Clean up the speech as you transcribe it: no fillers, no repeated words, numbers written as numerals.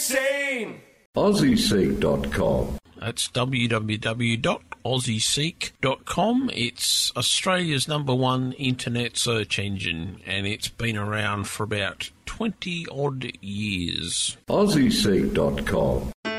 insane. AussieSeek.com. That's www.aussieseek.com. It's Australia's #1 internet search engine, and it's been around for about 20-odd years. AussieSeek.com.